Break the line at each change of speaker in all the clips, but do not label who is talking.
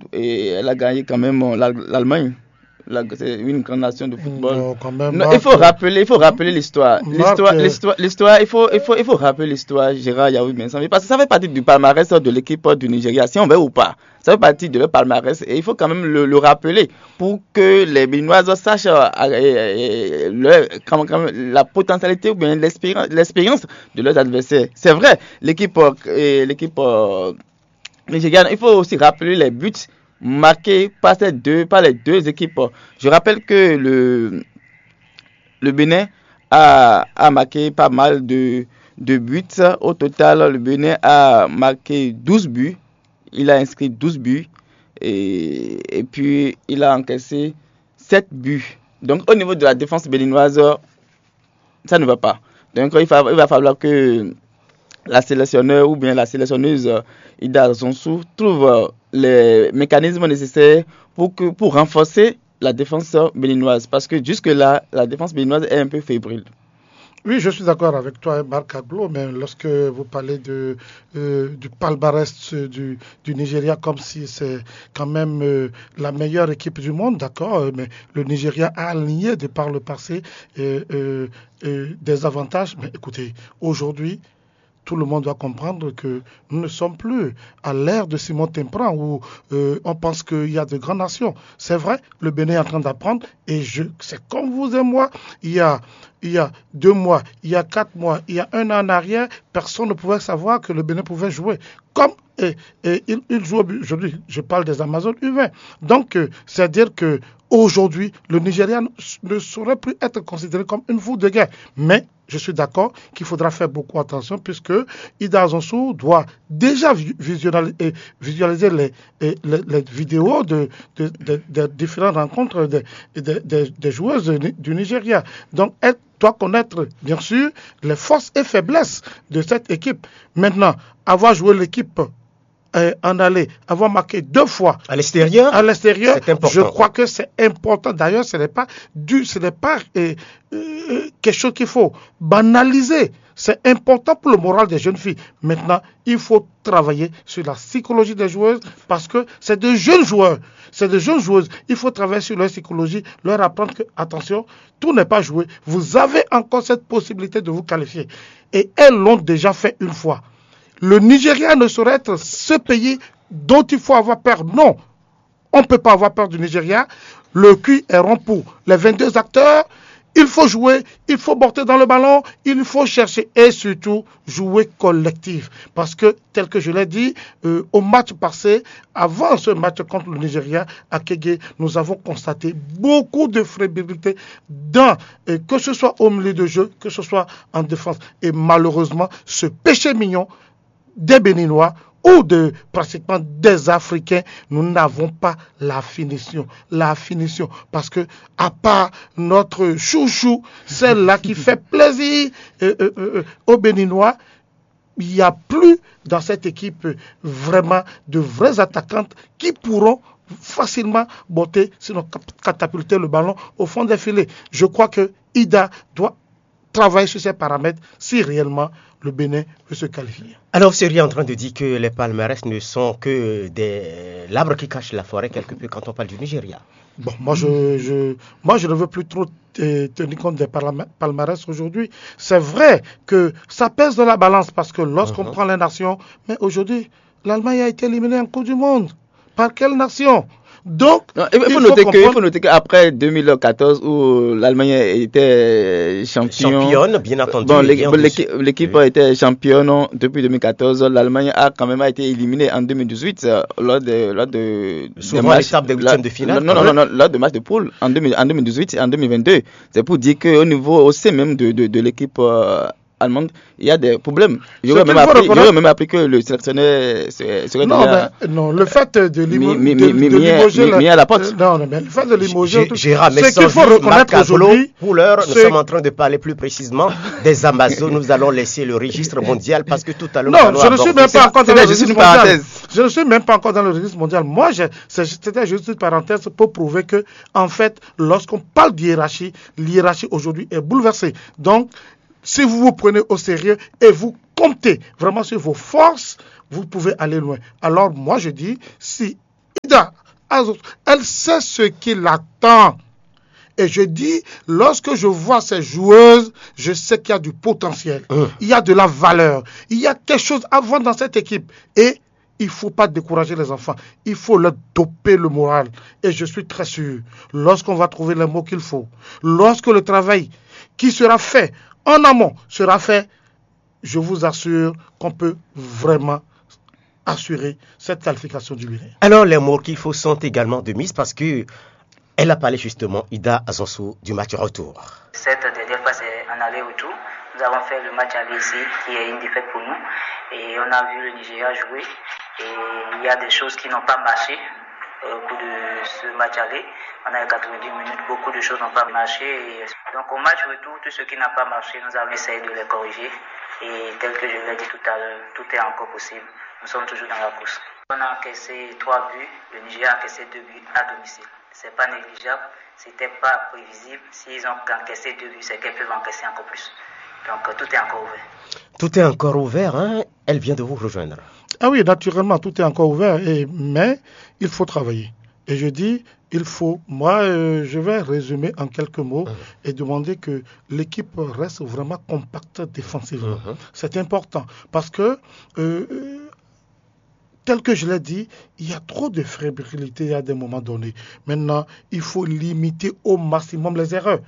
et elle a gagné quand même l'Allemagne. C'est une grande nation de football.
Non, quand même,
non, il faut rappeler l'histoire. L'histoire, il faut rappeler l'histoire, Gérard Yaoui Mensah, parce que ça fait partie du palmarès de l'équipe du Nigeria, si on veut ou pas. Ça fait partie de leur palmarès et il faut quand même le rappeler pour que les Béninoises sachent la potentialité ou bien l'expérience de leurs adversaires. C'est vrai, l'équipe nigériane, il faut aussi rappeler les buts marqués par les deux équipes. Je rappelle que le Bénin a marqué pas mal de buts. Au total, le Bénin a marqué 12 buts. Il a inscrit 12 buts et puis il a encaissé 7 buts. Donc au niveau de la défense béninoise, ça ne va pas. Donc il va falloir que la sélectionneur ou bien la sélectionneuse Ida Zonsou trouve les mécanismes nécessaires pour renforcer la défense béninoise. Parce que jusque-là, la défense béninoise est un peu fébrile.
Oui, je suis d'accord avec toi, Marc Aglo, mais lorsque vous parlez du palmarès du Nigeria comme si c'est quand même la meilleure équipe du monde, d'accord, mais le Nigeria a aligné de par le passé des avantages. Mais écoutez, aujourd'hui, tout le monde doit comprendre que nous ne sommes plus à l'ère de Simon Tempran où on pense qu'il y a de grandes nations. C'est vrai, le Bénin est en train d'apprendre et c'est comme vous et moi, il y a 2 mois, il y a 4 mois, il y a 1 an en arrière, personne ne pouvait savoir que le Bénin pouvait jouer. Comme il joue aujourd'hui, je parle des Amazones U20. Donc, c'est-à-dire que aujourd'hui, le Nigeria ne saurait plus être considéré comme une foule de guerre. Mais je suis d'accord qu'il faudra faire beaucoup attention puisque Ida Zonsou doit déjà visualiser les vidéos de différentes rencontres des joueuses du Nigeria. Donc, elle doit connaître, bien sûr, les forces et faiblesses de cette équipe. Maintenant, avoir joué l'équipe en aller, avoir marqué 2 fois
à l'extérieur,
je crois que c'est important. D'ailleurs, ce n'est pas quelque chose qu'il faut banaliser. C'est important pour le moral des jeunes filles. Maintenant, il faut travailler sur la psychologie des joueuses parce que c'est de jeunes joueurs, c'est de jeunes joueuses. Il faut travailler sur leur psychologie, leur apprendre que, attention, tout n'est pas joué. Vous avez encore cette possibilité de vous qualifier. Et elles l'ont déjà fait une fois. Le Nigeria ne saurait être ce pays dont il faut avoir peur. Non, on ne peut pas avoir peur du Nigeria. Le cul est rond pour les 22 acteurs. Il faut jouer, il faut porter dans le ballon, il faut chercher et surtout jouer collectif. Parce que, tel que je l'ai dit, au match passé, avant ce match contre le Nigeria, à Kege, nous avons constaté beaucoup de fébrilité que ce soit au milieu de jeu, que ce soit en défense. Et malheureusement, ce péché mignon des Béninois ou pratiquement des Africains, nous n'avons pas la finition. Parce que, à part notre chouchou, celle-là qui fait plaisir aux Béninois, il n'y a plus dans cette équipe vraiment de vrais attaquantes qui pourront facilement botter, sinon catapulter le ballon au fond des filets. Je crois que Ida doit travailler sur ces paramètres si réellement le Bénin veut se qualifier.
Alors, vous seriez en train de dire que les palmarès ne sont que l'arbre qui cache la forêt quelque peu quand on parle du Nigeria.
Bon, moi je ne veux plus trop tenir compte des palmarès aujourd'hui. C'est vrai que ça pèse dans la balance parce que lorsqu'on prend les nations, mais aujourd'hui, l'Allemagne a été éliminée en Coupe du Monde. Par quelle nation ? Donc,
il faut noter qu'après 2014 où l'Allemagne était
championne, bien entendu.
Bon, l'équipe était championne depuis 2014. L'Allemagne a quand même été éliminée en 2018 lors de
l'étape des huitièmes de finale.
Non, lors de matchs de poule en 2018 et en 2022. C'est pour dire qu'au niveau aussi même de l'équipe allemande, il y a des problèmes. J'aurais même appris que le sélectionneur serait
non, le fait de limoger
à la porte.
Mais le fait de limoger
ce qu'il faut reconnaître aujourd'hui. Pour l'heure, nous sommes en train de parler plus précisément des Amazones. Nous allons laisser le registre mondial parce que tout à l'heure.
Non, je ne suis même pas encore dans le registre mondial. Je ne suis même pas encore dans le registre mondial. Moi, c'était juste une parenthèse pour prouver que, en fait, lorsqu'on parle d'hiérarchie, l'hiérarchie aujourd'hui est bouleversée. Donc, si vous vous prenez au sérieux et vous comptez vraiment sur vos forces, vous pouvez aller loin. Alors moi je dis, si Ida Elle sait ce qui l'attend. Et je dis, lorsque je vois ces joueuses, je sais qu'il y a du potentiel, il y a de la valeur, il y a quelque chose à voir dans cette équipe. Et il ne faut pas décourager les enfants, il faut leur doper le moral. Et je suis très sûr, lorsqu'on va trouver les mots qu'il faut, lorsque le travail qui sera fait en amont sera fait, je vous assure qu'on peut vraiment assurer cette qualification du Bénin.
Alors les mots qu'il faut sont également de mise parce que elle a parlé justement, Ida Azonsou, du match retour.
Cette dernière fois, c'est un aller-retour. Nous avons fait le match aller ici, qui est une défaite pour nous. Et on a vu le Nigeria jouer. Et il y a des choses qui n'ont pas marché au cours de ce match aller. Pendant les 90 minutes, beaucoup de choses n'ont pas marché. Et donc au match retour, tout ce qui n'a pas marché, nous avons essayé de les corriger. Et tel que je l'ai dit tout à l'heure, tout est encore possible. Nous sommes toujours dans la course. On a encaissé 3 buts. Le Nigeria a encaissé 2 buts à domicile. C'est pas négligeable, c'était pas prévisible. S'ils ont encaissé 2 buts, c'est qu'ils peuvent encaisser encore plus. Donc tout est encore ouvert.
Tout est encore ouvert, hein? Elle vient de vous rejoindre.
Ah oui, naturellement, tout est encore ouvert, mais il faut travailler. Et je dis, il faut, je vais résumer en quelques mots et demander que l'équipe reste vraiment compacte défensivement. C'est important parce que tel que je l'ai dit, il y a trop de fébrilité à des moments donnés. Maintenant, il faut limiter au maximum les erreurs.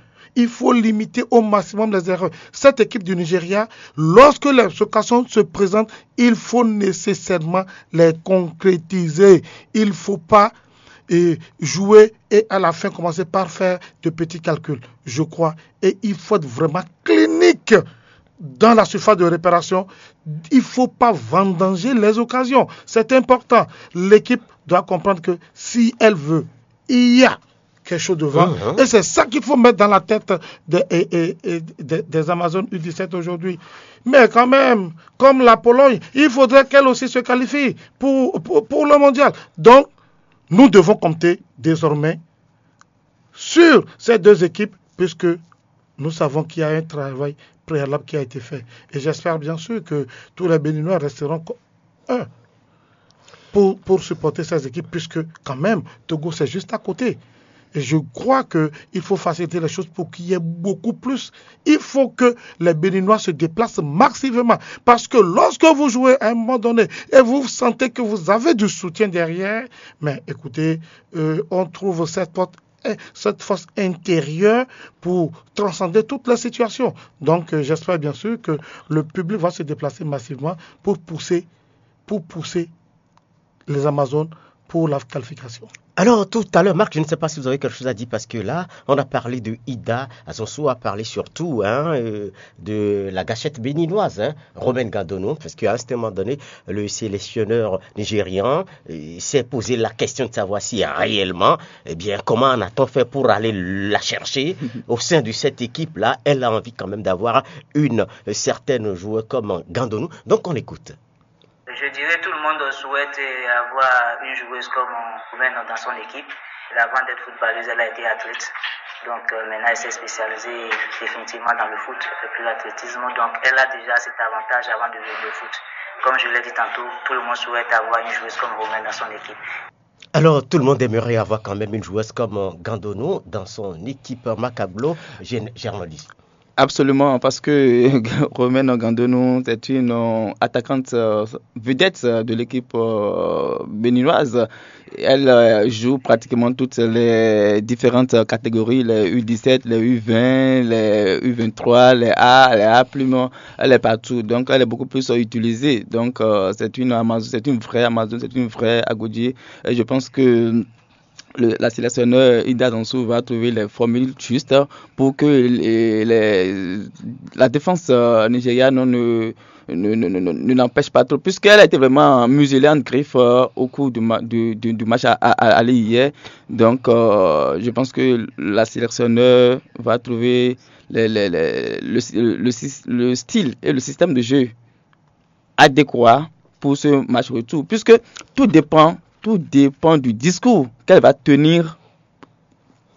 Cette équipe du Nigeria, lorsque les occasions se présentent, il faut nécessairement les concrétiser. Il ne faut pas jouer et à la fin commencer par faire de petits calculs, je crois. Et il faut être vraiment clinique dans la surface de réparation. Il ne faut pas vendanger les occasions. C'est important. L'équipe doit comprendre que si elle veut, il y a quelque chose devant. Et c'est ça qu'il faut mettre dans la tête des Amazones U17 aujourd'hui. Mais quand même, comme la Pologne, il faudrait qu'elle aussi se qualifie pour le mondial. Donc, nous devons compter désormais sur ces deux équipes puisque nous savons qu'il y a un travail préalable qui a été fait. Et j'espère bien sûr que tous les Béninois resteront un pour supporter ces équipes, puisque quand même, Togo, c'est juste à côté. Et je crois qu'il faut faciliter les choses pour qu'il y ait beaucoup plus. Il faut que les Béninois se déplacent massivement. Parce que lorsque vous jouez à un moment donné et vous sentez que vous avez du soutien derrière, mais écoutez, on trouve cette force intérieure pour transcender toutes les situations. Donc j'espère bien sûr que le public va se déplacer massivement pour pousser les Amazones pour la qualification.
Alors tout à l'heure, Marc, je ne sais pas si vous avez quelque chose à dire parce que là, on a parlé de Ida Azonsou, a parlé surtout de la gâchette béninoise, Romain Gandonou, parce qu'à un moment donné, le sélectionneur nigérian s'est posé la question de savoir si réellement, comment a-t-on fait pour aller la chercher au sein de cette équipe-là. Elle a envie quand même d'avoir une certaine joueuse comme Gandonou. Donc on écoute.
Je dirais tout le monde souhaite avoir une joueuse comme Romaine dans son équipe. Avant d'être footballeuse, elle a été athlète. Donc maintenant, elle s'est spécialisée définitivement dans le foot. Elle fait plus l'athlétisme. Donc elle a déjà cet avantage avant de venir au foot. Comme je l'ai dit tantôt, tout le monde souhaite avoir une joueuse comme Romaine dans son équipe.
Alors, tout le monde aimerait avoir quand même une joueuse comme Gandonou dans son équipe. Macablo, journaliste.
Absolument, parce que Romain Gandonou est une attaquante vedette de l'équipe béninoise. Elle joue pratiquement toutes les différentes catégories, les U17, les U20, les U23, les A+, elle est partout. Donc, elle est beaucoup plus utilisée. Donc, c'est une vraie Amazon, c'est une vraie Agodi. Et je pense que la sélectionneur Ida Azonsou va trouver les formules justes pour que la défense nigériane ne l'empêche pas trop, puisqu'elle a été vraiment muselée en griffe au cours du match à aller hier. Donc, je pense que la sélectionneur va trouver le style et le système de jeu adéquat pour ce match retour, puisque tout dépend du discours qu'elle va tenir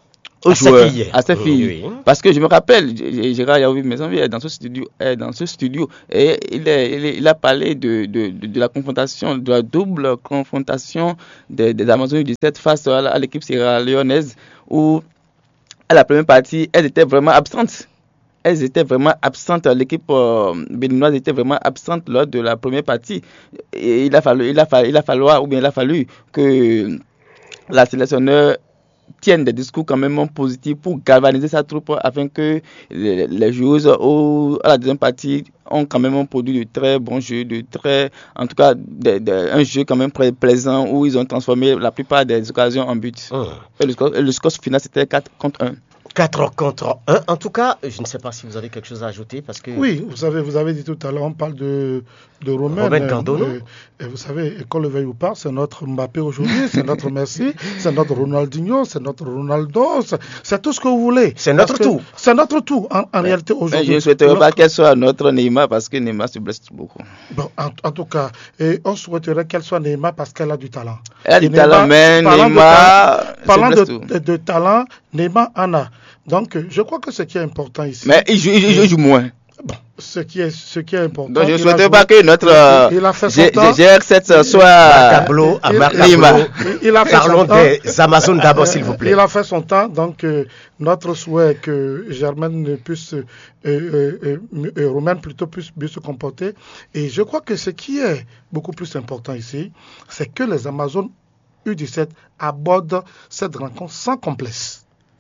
aux joueurs, à ses
Oui,
filles.
oui.
Parce que je me rappelle, Gérard Yaoui Maisonville est dans ce studio et il a parlé de la confrontation, de la double confrontation des Amazones du 17 face à l'équipe sierra-léonaise où à la première partie, elles étaient vraiment absentes. L'équipe béninoise était vraiment absente lors de la première partie. Et il a fallu que la sélectionneur tienne des discours quand même positifs pour galvaniser sa troupe afin que les joueuses à la deuxième partie ont quand même produit de très bons jeux, en tout cas un jeu quand même plaisant où ils ont transformé la plupart des occasions en but. Et le score final c'était 4-1.
4 contre 1. En tout cas, je ne sais pas si vous avez quelque chose à ajouter parce que...
Oui, vous avez dit tout à l'heure, on parle de
Romain Gandono.
Et vous savez, qu'on le veuille ou pas, c'est notre Mbappé aujourd'hui, c'est notre Messi, c'est notre Ronaldinho, c'est notre Ronaldo, c'est tout ce que vous voulez.
C'est notre tout.
C'est notre tout, en réalité, aujourd'hui.
Je ne souhaiterais pas qu'elle soit notre Neymar parce que Neymar se blesse beaucoup.
Bon, en tout cas, on souhaiterait qu'elle soit Neymar parce qu'elle a du talent.
Elle a du talent, mais Neymar
parlant
se blesse
de talent, Neymar en a. Donc, je crois que ce qui est important ici...
Mais il joue moins.
Bon, ce qui est important...
Donc, je ne souhaite pas que notre GR7 soit
Marc-Ablo. Parlons des Amazones d'abord, s'il vous plaît.
Il a fait son temps, donc notre souhait est que Germaine puisse, Romaine plutôt puisse mieux se comporter. Et je crois que ce qui est beaucoup plus important ici, c'est que les Amazones U17 abordent cette rencontre sans complexe.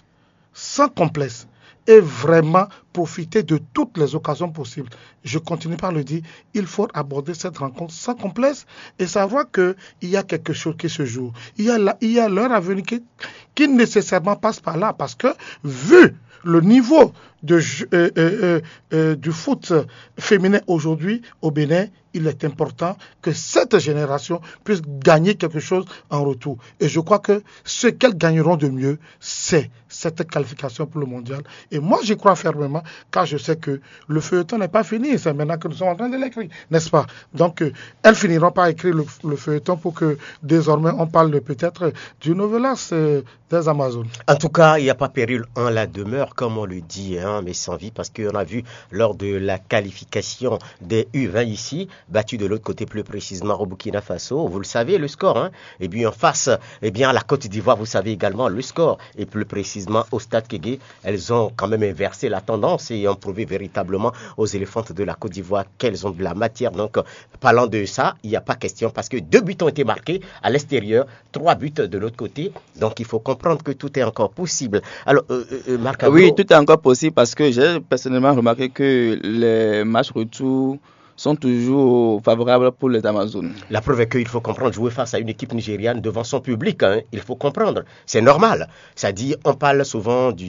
Et vraiment profiter de toutes les occasions possibles. Je continue par le dire, il faut aborder cette rencontre sans complexe et savoir qu'il y a quelque chose qui se joue. Il y a l'heure à venir qui nécessairement passe par là parce que vu le niveau du foot féminin aujourd'hui au Bénin, il est important que cette génération puisse gagner quelque chose en retour. Et je crois que ce qu'elles gagneront de mieux, c'est cette qualification pour le mondial. Et moi, j'y crois fermement, car je sais que le feuilleton n'est pas fini. C'est maintenant que nous sommes en train de l'écrire, n'est-ce pas? Donc, elles finiront par écrire le feuilleton pour que désormais on parle peut-être du novelas des Amazones.
En tout cas, il n'y a pas péril en la demeure, comme on le dit, mais sans vie, parce qu'on a vu lors de la qualification des U20 ici, battu de l'autre côté plus précisément au Burkina Faso, vous le savez le score, et puis en face, la Côte d'Ivoire, vous savez également le score, et plus précisément au Stade Kégué, elles ont quand même inversé la tendance et ont prouvé véritablement aux éléphantes de la Côte d'Ivoire qu'elles ont de la matière. Donc, parlant de ça, il n'y a pas question, parce que 2 buts ont été marqués à l'extérieur, 3 buts de l'autre côté, donc il faut comprendre que tout est encore possible. Alors, Marc-Ablo...
Oui, tout est encore possible parce que j'ai personnellement remarqué que les matchs retour sont toujours favorables pour les Amazones.
La preuve est qu'il faut comprendre, jouer face à une équipe nigériane devant son public, il faut comprendre, c'est normal. C'est-à-dire, on parle souvent du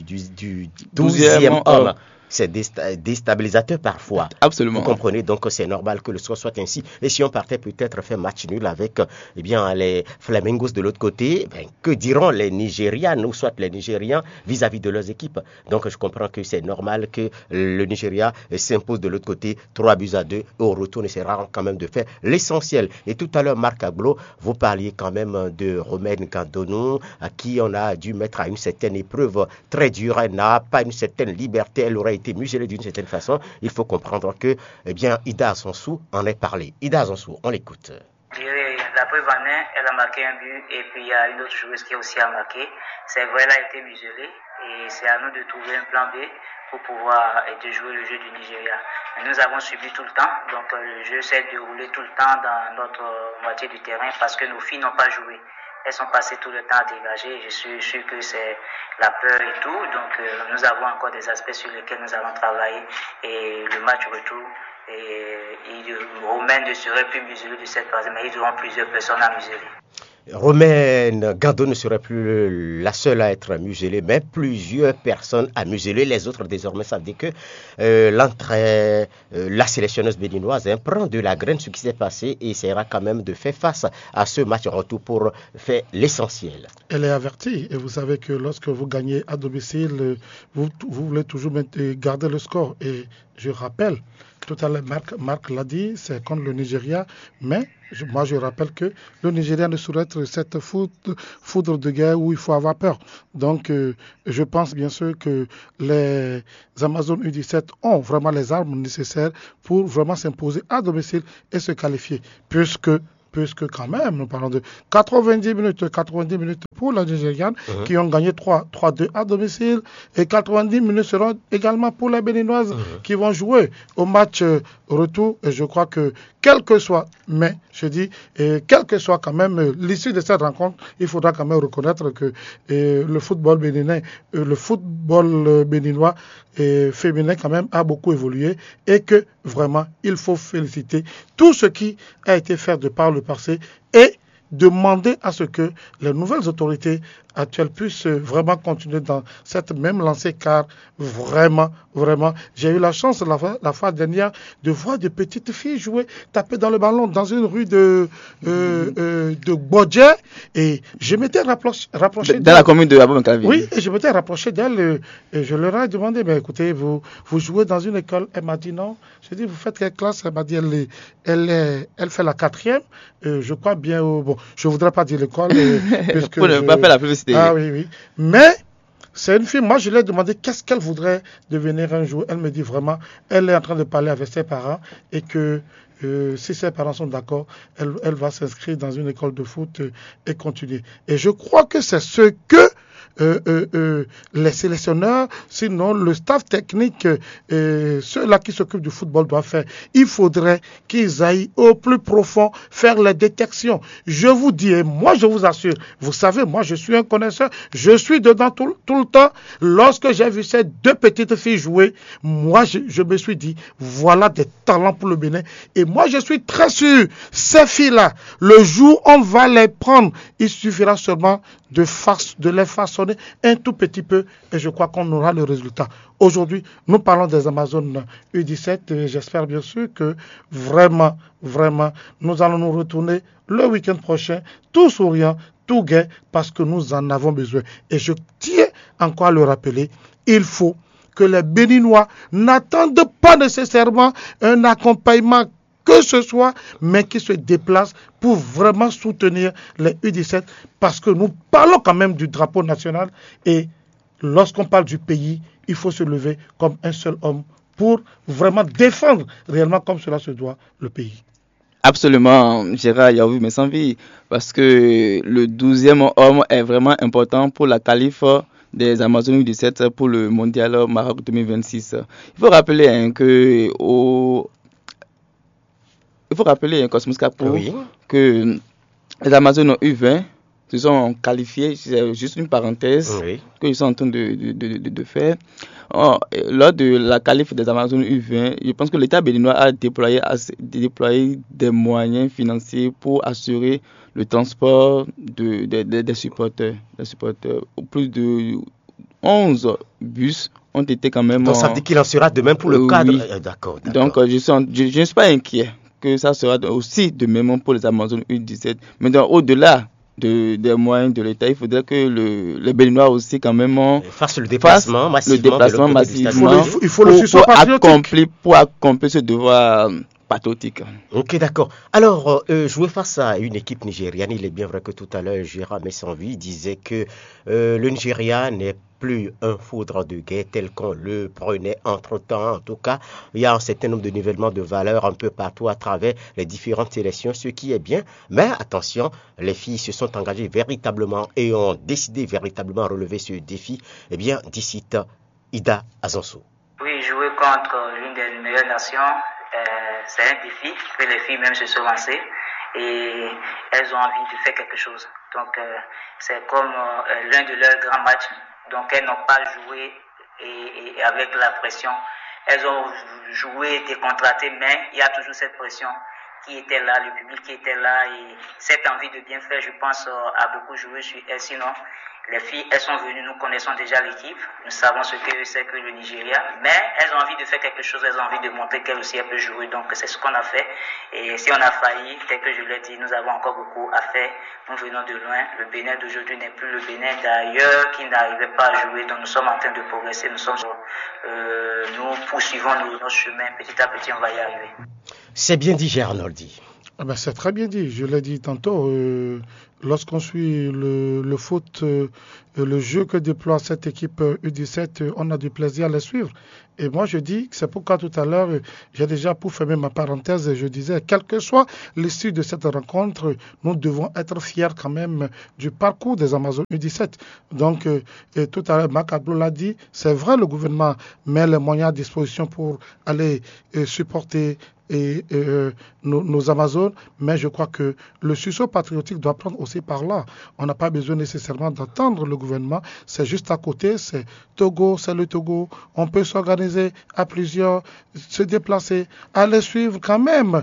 12e homme. C'est déstabilisateur parfois.
Absolument.
Vous comprenez, donc c'est normal que le score soit ainsi. Et si on partait peut-être faire match nul avec les Flamingos de l'autre côté, que diront les Nigérianes ou soit les Nigérians vis-à-vis de leurs équipes? Donc je comprends que c'est normal que le Nigeria s'impose de l'autre côté 3-2. Au retour, on essaiera quand même de faire l'essentiel. Et tout à l'heure, Marc-Ablo, vous parliez quand même de Romain Gandono, à qui on a dû mettre à une certaine épreuve très dure. Elle n'a pas une certaine liberté, elle aurait été muselée d'une certaine façon. Il faut comprendre que, Ida Azonsou en est parlé. Ida Azonsou, on l'écoute.
La preuve en est, elle a marqué un but et puis il y a une autre joueuse qui a aussi marqué. C'est vrai, elle a été muselée et c'est à nous de trouver un plan B pour pouvoir de jouer le jeu du Nigeria. Nous avons subi tout le temps, donc le jeu s'est déroulé tout le temps dans notre moitié du terrain parce que nos filles n'ont pas joué. Elles sont passées tout le temps à dégager. Je suis sûr que c'est la peur et tout. Donc, nous avons encore des aspects sur lesquels nous allons travailler. Et le match retour, Romain ne serait plus muselé de cette façon, mais ils auront plusieurs personnes à museler.
Romain Gandono ne serait plus la seule à être muselée, mais plusieurs personnes à museler. Les autres, désormais, ça veut dire que la sélectionneuse béninoise prend de la graine ce qui s'est passé et essaiera quand même de faire face à ce match retour pour faire l'essentiel.
Elle est avertie et vous savez que lorsque vous gagnez à domicile, vous voulez toujours garder le score. Et je rappelle Tout à l'heure, Marc l'a dit, c'est contre le Nigeria, mais moi je rappelle que le Nigeria ne saurait être cette foudre de guerre où il faut avoir peur. Donc je pense bien sûr que les Amazones U17 ont vraiment les armes nécessaires pour vraiment s'imposer à domicile et se qualifier, puisque quand même, nous parlons de 90 minutes pour la Nigériane qui ont gagné 3-2 à domicile et 90 minutes seront également pour les Béninoises qui vont jouer au match retour. Et je crois que quel que soit quand même l'issue de cette rencontre, il faudra quand même reconnaître que le football béninois féminin quand même a beaucoup évolué et que vraiment il faut féliciter tout ce qui a été fait de par le passé et demander à ce que les nouvelles autorités actuelles puissent vraiment continuer dans cette même lancée, car vraiment, j'ai eu la chance la fois dernière de voir des petites filles jouer, taper dans le ballon dans une rue de Bodje, et je m'étais rapproché
dans la commune de Abou-Makavi.
Oui, et je m'étais rapproché d'elle et je leur ai demandé, mais écoutez, vous jouez dans une école? Elle m'a dit non. J'ai dit, vous faites quelle classe? Elle m'a dit, elle fait la 4e, je crois bien bon, je voudrais pas dire l'école puisque
pour ne pas faire la publicité.
Ah oui. Mais c'est une fille, moi je lui ai demandé qu'est-ce qu'elle voudrait devenir un jour. Elle me dit vraiment, elle est en train de parler avec ses parents et que si ses parents sont d'accord, elle va s'inscrire dans une école de foot et continuer. Et je crois que c'est ce que les sélectionneurs, sinon le staff technique, ceux-là qui s'occupent du football doivent faire. Il faudrait qu'ils aillent au plus profond faire les détections. Je vous dis, et moi je vous assure, vous savez, moi je suis un connaisseur, je suis dedans tout le temps. Lorsque j'ai vu ces deux petites filles jouer, moi je me suis dit, voilà des talents pour le Bénin. Et moi je suis très sûr, ces filles-là, le jour où on va les prendre, il suffira seulement de les façonner un tout petit peu et je crois qu'on aura le résultat. Aujourd'hui, nous parlons des Amazones U17 et j'espère bien sûr que vraiment, nous allons nous retourner le week-end prochain, tout souriant, tout gai, parce que nous en avons besoin. Et je tiens encore à le rappeler, il faut que les Béninois n'attendent pas nécessairement un accompagnement que ce soit, mais qui se déplacent pour vraiment soutenir les U17, parce que nous parlons quand même du drapeau national et lorsqu'on parle du pays, il faut se lever comme un seul homme pour vraiment défendre réellement comme cela se doit le pays.
Absolument, Gérard Yaoui Messanvi, parce que le 12e homme est vraiment important pour la qualif des Amazones U17 pour le mondial Maroc 2026. Il faut rappeler Cosmos Capo, que les Amazones U20 se sont qualifiés, c'est juste une parenthèse qu'ils sont en train de faire. Lors de la qualif des Amazones U20, je pense que l'État béninois a déployé des moyens financiers pour assurer le transport des supporters. Plus de 11 bus ont été quand même...
Donc ça dit qu'il en sera de même pour le cadre.
Oui. D'accord. Donc je ne suis pas inquiet que ça sera aussi de même pour les Amazones U17. Mais au-delà des moyens de l'État, il faudrait que les Béninois aussi quand même
fassent le déplacement
massivement
il faut le succès patriotique
pour accomplir ce devoir patriotique.
Ok, d'accord. Alors, jouer face à une équipe nigériane, il est bien vrai que tout à l'heure, Gérard Messanvi disait que le Nigeria n'est plus un foudre de guerre tel qu'on le prenait entre-temps. En tout cas, il y a un certain nombre de nivellements de valeurs un peu partout à travers les différentes sélections, ce qui est bien. Mais attention, les filles se sont engagées véritablement et ont décidé véritablement à relever ce défi. Eh bien, d'ici Ida Azonso.
Oui, jouer contre l'une des meilleures nations, c'est un défi que les filles même se sont lancées et elles ont envie de faire quelque chose. Donc, c'est comme l'un de leurs grands matchs. Donc, elles n'ont pas joué et avec la pression. Elles ont joué décontractées, mais il y a toujours cette pression qui était là, le public qui était là. Et cette envie de bien faire, je pense, a beaucoup joué sur elles. Sinon, Les filles, elles sont venues, nous connaissons déjà l'équipe, nous savons ce que c'est que le Nigeria, mais elles ont envie de faire quelque chose, elles ont envie de montrer qu'elles aussi elles peuvent jouer, donc c'est ce qu'on a fait. Et si on a failli, tel que je l'ai dit, nous avons encore beaucoup à faire. Nous venons de loin, le Bénin d'aujourd'hui n'est plus le Bénin d'ailleurs qui n'arrivait pas à jouer, donc nous sommes en train de progresser, nous poursuivons nos chemins, petit à petit on va y arriver.
C'est bien dit, Gernoldi.
Ah ben, c'est très bien dit, je l'ai dit tantôt. Lorsqu'on suit le foot, le jeu que déploie cette équipe U17, on a du plaisir à les suivre. Et moi, je dis, c'est pourquoi tout à l'heure, j'ai déjà, pour fermer ma parenthèse, je disais, quelle que soit l'issue de cette rencontre, nous devons être fiers quand même du parcours des Amazones U17. Donc, tout à l'heure, Marc Abdou l'a dit, c'est vrai, le gouvernement met les moyens à disposition pour aller supporter nos Amazones, mais je crois que le sursaut patriotique doit prendre aussi par là. On n'a pas besoin nécessairement d'attendre le gouvernement, c'est juste à côté, c'est Togo, c'est le Togo, on peut s'organiser à plusieurs, se déplacer, aller suivre quand même,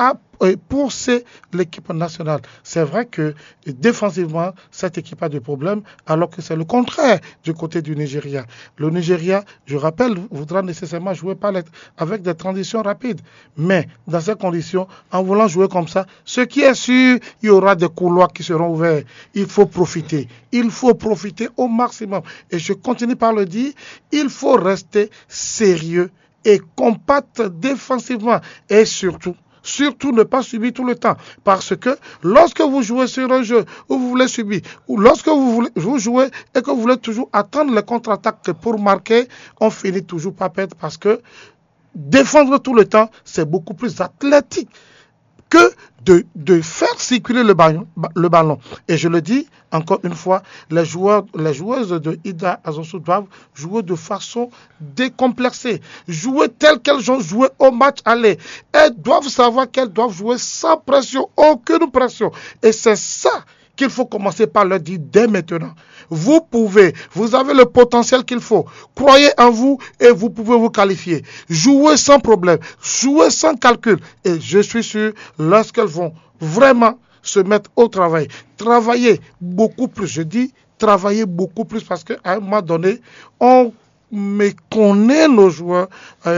pousser l'équipe nationale. C'est vrai que défensivement, cette équipe a des problèmes, alors que c'est le contraire du côté du Nigeria. Le Nigeria, je rappelle, voudra nécessairement jouer avec des transitions rapides. Mais dans ces conditions, en voulant jouer comme ça, ce qui est sûr, il y aura des couloirs qui seront ouverts. Il faut profiter. Il faut profiter au maximum. Et je continue par le dire, il faut rester sérieux et combattre défensivement. Et surtout ne pas subir tout le temps. Parce que lorsque vous jouez sur un jeu où vous voulez subir, ou lorsque vous jouez et que vous voulez toujours attendre les contre-attaques pour marquer, on finit toujours par perdre parce que défendre tout le temps, c'est beaucoup plus athlétique que de faire circuler le ballon. Et je le dis encore une fois, les joueuses de Ida Azonsu doivent jouer de façon décomplexée, jouer tel qu'elles ont joué au match aller. Elles doivent savoir qu'elles doivent jouer sans pression, aucune pression. Et c'est ça qu'il faut commencer par leur dire dès maintenant. Vous avez le potentiel qu'il faut. Croyez en vous et vous pouvez vous qualifier. Jouez sans problème, jouez sans calcul. Et je suis sûr, lorsqu'elles vont vraiment se mettre au travail, travailler beaucoup plus, je dis travailler beaucoup plus parce qu'à un moment donné, on méconnaît nos joueurs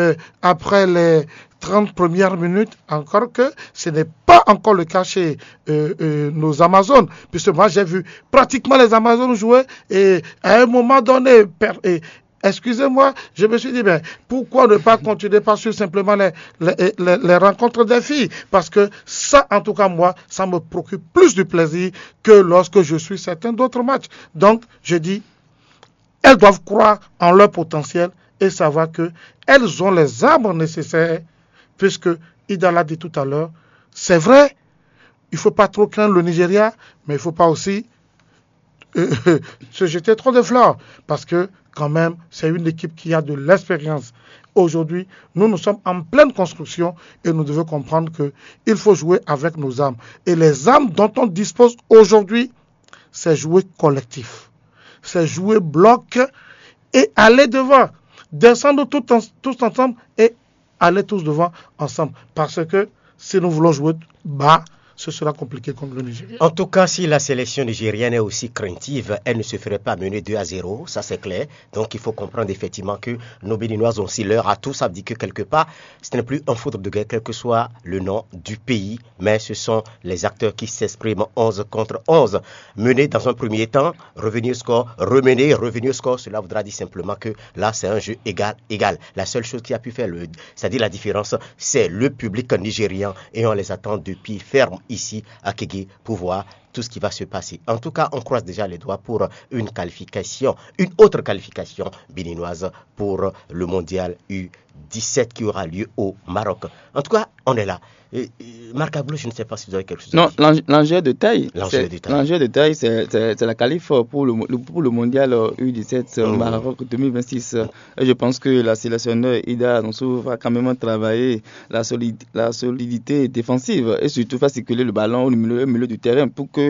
après les 30 premières minutes, encore que ce n'est pas encore le cas chez nos Amazones, puisque moi j'ai vu pratiquement les Amazones jouer et à un moment donné, excusez-moi, je me suis dit, pourquoi ne pas continuer par suivre simplement les rencontres des filles? Parce que ça, en tout cas, moi, ça me procure plus de plaisir que lorsque je suis certains d'autres matchs. Donc, je dis, elles doivent croire en leur potentiel et savoir qu'elles ont les armes nécessaires, puisque Ida l'a dit tout à l'heure, c'est vrai, il ne faut pas trop craindre le Nigeria, mais il ne faut pas aussi se jeter trop de fleurs, parce que quand même, c'est une équipe qui a de l'expérience. Aujourd'hui, nous sommes en pleine construction et nous devons comprendre qu'il faut jouer avec nos armes. Et les armes dont on dispose aujourd'hui, c'est jouer collectif. C'est jouer bloc et aller devant. Descendre tous ensemble et aller tous devant ensemble. Parce que si nous voulons jouer bas, ce sera compliqué contre le Nigeria.
En tout cas, si la sélection nigérienne est aussi craintive, elle ne se ferait pas mener 2-0, ça c'est clair. Donc il faut comprendre effectivement que nos Béninois ont aussi leur atout. Ça veut dire que quelque part, ce n'est plus un foudre de guerre, quel que soit le nom du pays, mais ce sont les acteurs qui s'expriment 11 contre 11. Mener dans un premier temps, revenir au score, remener, revenir au score, cela voudra dire simplement que là c'est un jeu égal. La seule chose qui a pu faire, c'est-à-dire la différence, c'est le public nigérian et on les attend de pied ferme ici à Kégué pour voir tout ce qui va se passer. En tout cas, on croise déjà les doigts pour une autre qualification béninoise pour le mondial U17 qui aura lieu au Maroc. En tout cas, on est là. Marc Abdou, je ne sais pas si vous avez quelque chose à dire.
Non, l'enjeu de taille, c'est la qualif pour le mondial U17 Maroc 2026. Et je pense que la sélectionneur Ida Azonsu va quand même travailler la solidité défensive et surtout faire circuler le ballon au milieu du terrain pour que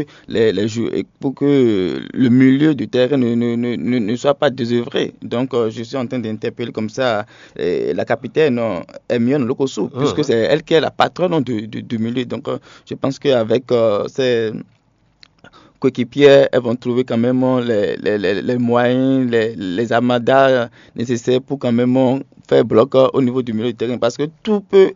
le milieu du terrain ne soit pas désœuvré. Donc, je suis en train d'interpeller comme ça la capitaine Hermione Lokosu, puisque c'est elle qui est la patronne du milieu. Donc, je pense qu'avec ces coéquipières, elles vont trouver quand même les moyens, les amadas nécessaires pour quand même faire bloc au niveau du milieu du terrain. Parce que tout peut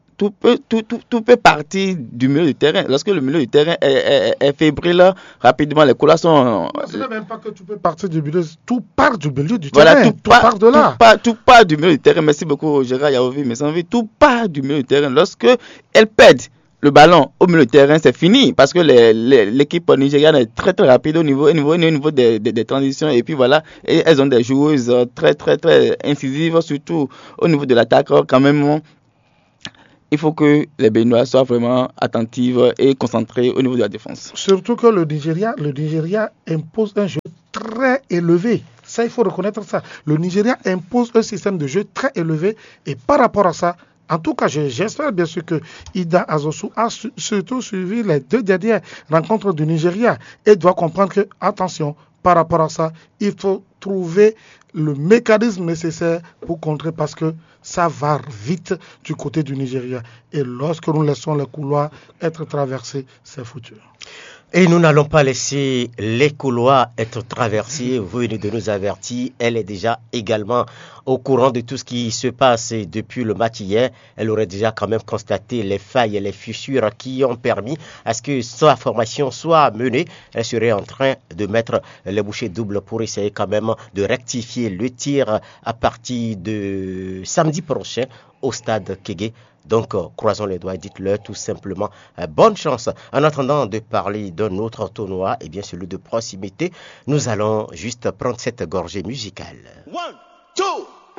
partir du milieu du terrain. Lorsque le milieu du terrain est fébrile, rapidement, les coups sont...
Ce n'est même pas que tout peut partir du milieu, tout part du milieu du
Voilà,
terrain. Tout part de là.
Tout part du milieu du terrain. Merci beaucoup, Gérard Yaovi, mais sans vie. Tout part du milieu du terrain. Lorsque elles perdent le ballon au milieu du terrain, c'est fini. Parce que l'équipe nigériane est très, très rapide au niveau des transitions. Et puis voilà, et elles ont des joueuses très, très, très incisives, surtout au niveau de l'attaque. Quand même, il faut que les Béninois soient vraiment attentifs et concentrés au niveau de la défense.
Surtout que le Nigeria impose un jeu très élevé. Ça, il faut reconnaître ça. Le Nigeria impose un système de jeu très élevé. Et par rapport à ça, en tout cas, j'espère bien sûr que Ida Azosu a surtout suivi les 2 dernières rencontres du Nigeria et doit comprendre que, attention, par rapport à ça, il faut trouver le mécanisme nécessaire pour contrer parce que ça va vite du côté du Nigeria. Et lorsque nous laissons les couloirs être traversés, c'est foutu.
Et nous n'allons pas laisser les couloirs être traversés. Vous venez de nous avertir. Elle est déjà également au courant de tout ce qui se passe depuis le match hier. Elle aurait déjà quand même constaté les failles et les fissures qui ont permis à ce que sa formation soit menée. Elle serait en train de mettre les bouchées doubles pour essayer quand même de rectifier le tir à partir de samedi prochain au stade Kégué. Donc, croisons les doigts et dites-leur tout simplement bonne chance. En attendant de parler d'un autre tournoi, et bien celui de proximité, nous allons juste prendre cette gorgée musicale.
1, 2